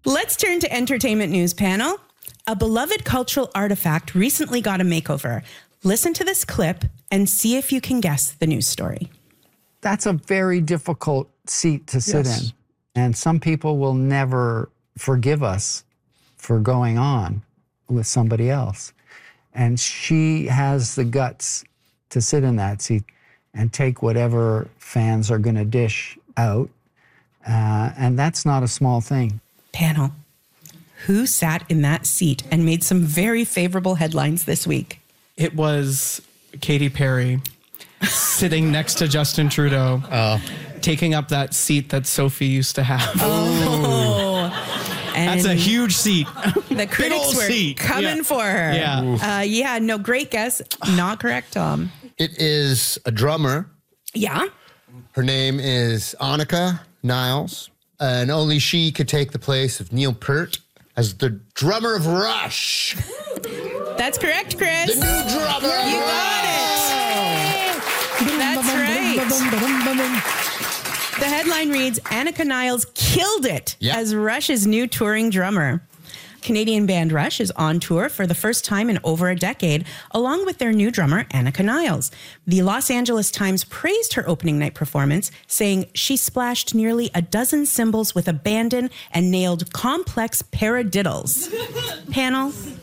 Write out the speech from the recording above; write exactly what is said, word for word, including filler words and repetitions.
Let's turn to entertainment news, panel. A beloved cultural artifact recently got a makeover. Listen to this clip and see if you can guess the news story. That's a very difficult seat to sit Yes. in. And some people will never forgive us for going on with somebody else. And she has the guts to sit in that seat and take whatever fans are going to dish out. Uh, and that's not a small thing. Panel, who sat in that seat and made some very favorable headlines this week? It was Katy Perry sitting next to Justin Trudeau, Oh. taking up that seat that Sophie used to have. Oh, and That's a huge seat. the critics old were seat. coming Yeah. for her. Yeah. Uh, yeah, no, great guess. Not correct, Tom. It is a drummer. Yeah. Her name is Annika Niles, and only she could take the place of Neil Peart as the drummer of Rush. That's correct, Chris. The new drummer. You got it. That's right. The headline reads, Annika Niles killed it Yep. as Rush's new touring drummer. Canadian band Rush is on tour for the first time in over a decade, along with their new drummer, Annika Niles. The Los Angeles Times praised her opening night performance, saying she splashed nearly a dozen cymbals with abandon and nailed complex paradiddles. Panel,